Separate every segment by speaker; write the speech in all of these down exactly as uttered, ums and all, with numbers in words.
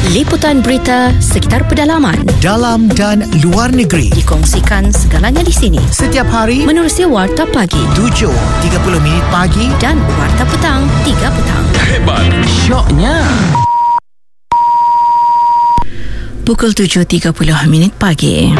Speaker 1: Liputan berita sekitar pedalaman,
Speaker 2: dalam dan luar negeri,
Speaker 1: dikongsikan segalanya di sini.
Speaker 2: Setiap hari
Speaker 1: menerusi Warta Pagi
Speaker 2: tujuh tiga puluh minit pagi
Speaker 1: dan Warta Petang tiga petang.
Speaker 3: Hebat, syoknya.
Speaker 1: Pukul tujuh tiga puluh minit pagi.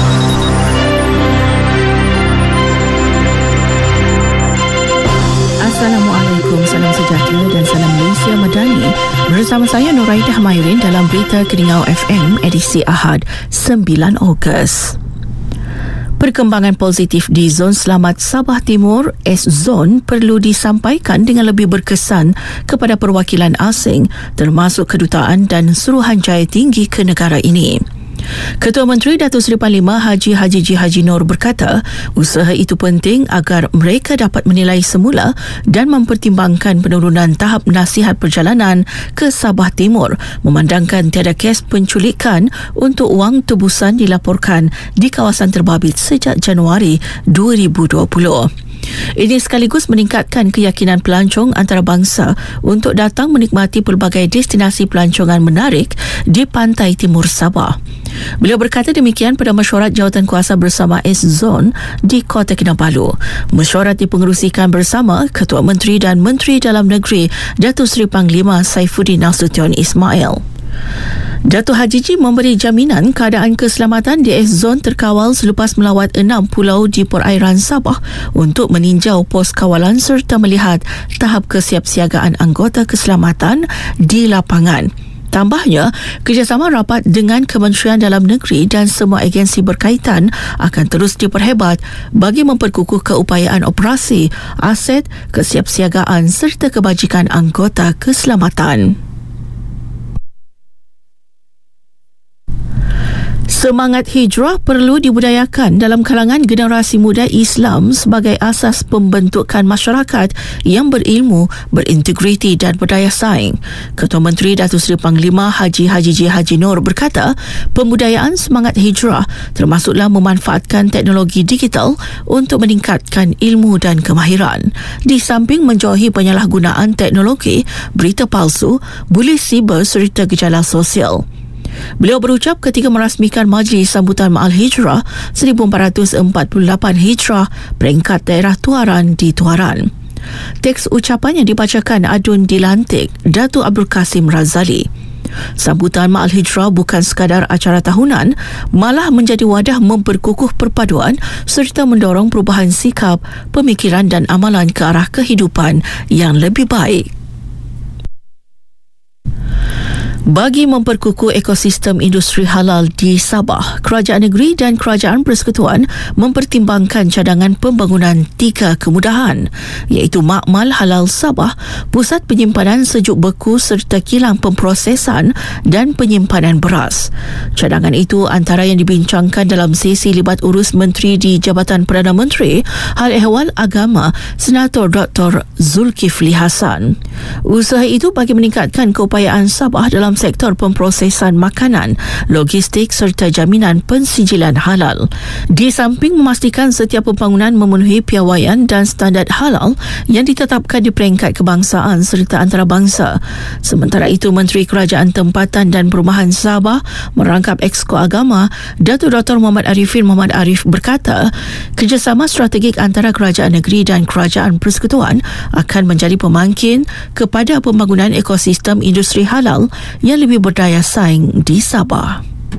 Speaker 1: Assalamualaikum, salam sejahtera dan salam Malaysia Madani. Bersama saya Nuraidah Mayrin dalam Berita Keningau F M edisi Ahad sembilan Ogos. Perkembangan positif di Zon Selamat Sabah Timur S-Zone perlu disampaikan dengan lebih berkesan kepada perwakilan asing termasuk kedutaan dan suruhanjaya tinggi ke negara ini. Ketua Menteri Datuk Seri Panglima Haji Haji G. Haji Noor berkata, usaha itu penting agar mereka dapat menilai semula dan mempertimbangkan penurunan tahap nasihat perjalanan ke Sabah Timur memandangkan tiada kes penculikan untuk wang tebusan dilaporkan di kawasan terbabit sejak Januari dua ribu dua puluh. Ini sekaligus meningkatkan keyakinan pelancong antarabangsa untuk datang menikmati pelbagai destinasi pelancongan menarik di pantai timur Sabah. Beliau berkata demikian pada mesyuarat jawatankuasa bersama S-Zone di Kota Kinabalu. Mesyuarat dipengerusikan bersama Ketua Menteri dan Menteri Dalam Negeri Datuk Seri Panglima Saifuddin Nasution Ismail. Datuk Haji G memberi jaminan keadaan keselamatan di S-Zone terkawal selepas melawat enam pulau di perairan Sabah untuk meninjau pos kawalan serta melihat tahap kesiapsiagaan anggota keselamatan di lapangan. Tambahnya, kerjasama rapat dengan Kementerian Dalam Negeri dan semua agensi berkaitan akan terus diperhebat bagi memperkukuh keupayaan operasi, aset, kesiapsiagaan serta kebajikan anggota keselamatan. Semangat hijrah perlu dibudayakan dalam kalangan generasi muda Islam sebagai asas pembentukan masyarakat yang berilmu, berintegriti dan berdaya saing. Ketua Menteri Datuk Seri Panglima Haji Haji G. Haji Noor berkata, pembudayaan semangat hijrah termasuklah memanfaatkan teknologi digital untuk meningkatkan ilmu dan kemahiran. Di samping menjauhi penyalahgunaan teknologi, berita palsu, bulis siber serta gejala sosial. Beliau berucap ketika merasmikan Majlis Sambutan Ma'al Hijrah seribu empat ratus empat puluh lapan Hijrah peringkat daerah Tuaran di Tuaran. Teks ucapannya dibacakan adun dilantik Datuk Abdul Kasim Razali. Sambutan Ma'al Hijrah bukan sekadar acara tahunan, malah menjadi wadah memperkukuh perpaduan serta mendorong perubahan sikap, pemikiran dan amalan ke arah kehidupan yang lebih baik. Bagi memperkukuh ekosistem industri halal di Sabah, Kerajaan Negeri dan Kerajaan Persekutuan mempertimbangkan cadangan pembangunan tiga kemudahan iaitu Makmal Halal Sabah, Pusat Penyimpanan Sejuk Beku serta Kilang Pemprosesan dan Penyimpanan Beras. Cadangan itu antara yang dibincangkan dalam sesi libat urus Menteri di Jabatan Perdana Menteri Hal Ehwal Agama Senator Doktor Zulkifli Hasan. Usaha itu bagi meningkatkan keupayaan Sabah dalam sektor pemprosesan makanan, logistik serta jaminan pensijilan halal. Di samping memastikan setiap pembangunan memenuhi piawaian dan standard halal yang ditetapkan di peringkat kebangsaan serta antarabangsa. Sementara itu, Menteri Kerajaan Tempatan dan Perumahan Sabah merangkap Exco Agama, Datuk Doktor Muhammad Arifin Muhammad Arif berkata, kerjasama strategik antara Kerajaan Negeri dan Kerajaan Persekutuan akan menjadi pemangkin kepada pembangunan ekosistem industri halal yang lebih berdaya saing di Sabah.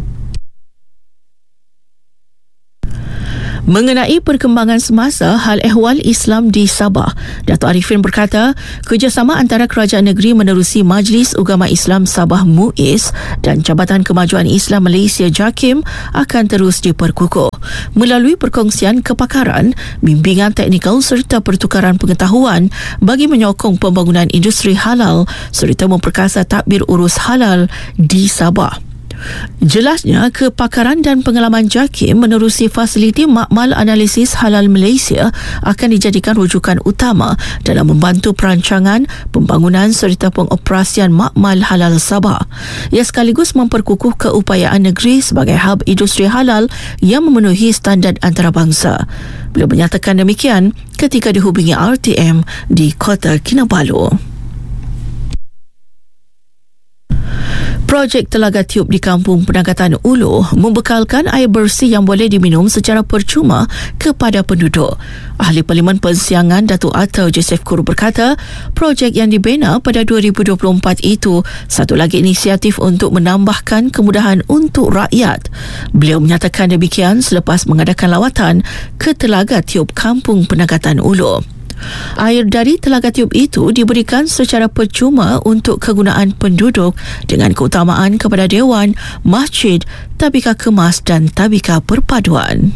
Speaker 1: Mengenai perkembangan semasa hal ehwal Islam di Sabah, Datuk Arifin berkata, kerjasama antara Kerajaan Negeri menerusi Majlis Ugama Islam Sabah M U I S dan Jabatan Kemajuan Islam Malaysia JAKIM akan terus diperkukuh melalui perkongsian kepakaran, bimbingan teknikal serta pertukaran pengetahuan bagi menyokong pembangunan industri halal serta memperkasa tadbir urus halal di Sabah. Jelasnya, kepakaran dan pengalaman JAKIM menerusi fasiliti Makmal Analisis Halal Malaysia akan dijadikan rujukan utama dalam membantu perancangan, pembangunan serta pengoperasian Makmal Halal Sabah. Ia sekaligus memperkukuh keupayaan negeri sebagai hub industri halal yang memenuhi standard antarabangsa. Beliau menyatakan demikian ketika dihubungi R T M di Kota Kinabalu. Projek Telaga Tiup di Kampung Penangkatan Ulu membekalkan air bersih yang boleh diminum secara percuma kepada penduduk. Ahli Parlimen Persiangan Datuk Atau Joseph Kuru berkata, projek yang dibina pada dua ribu dua puluh empat itu satu lagi inisiatif untuk menambahkan kemudahan untuk rakyat. Beliau menyatakan demikian selepas mengadakan lawatan ke Telaga Tiup Kampung Penangkatan Ulu. Air dari Telaga Tiup itu diberikan secara percuma untuk kegunaan penduduk dengan keutamaan kepada Dewan, Masjid, Tabika Kemas dan Tabika Perpaduan.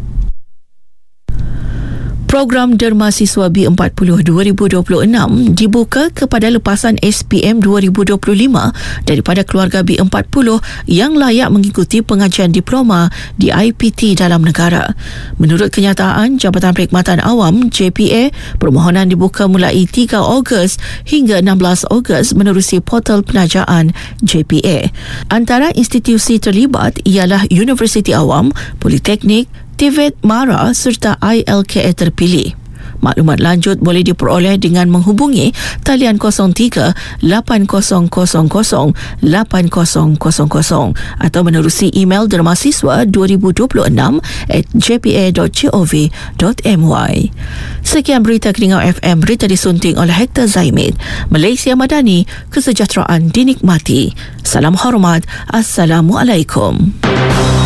Speaker 1: Program Derma Siswa B empat puluh dua ribu dua puluh enam dibuka kepada lepasan S P M dua ribu dua puluh lima daripada keluarga B empat puluh yang layak mengikuti pengajian diploma di I P T dalam negara. Menurut kenyataan Jabatan Perkhidmatan Awam J P A, permohonan dibuka mulai tiga Ogos hingga enam belas Ogos menerusi portal penajaan J P A. Antara institusi terlibat ialah Universiti Awam, Politeknik, T V E T Mara serta I L K A terpilih. Maklumat lanjut boleh diperoleh dengan menghubungi talian kosong tiga lapan kosong kosong kosong lapan kosong kosong kosong atau menerusi email dermasiswa dua ribu dua puluh enam at j p a dot gov dot m y. Sekian berita Keningau F M, berita disunting oleh Hector Zaimid. Malaysia Madani, kesejahteraan dinikmati. Salam hormat. Assalamualaikum.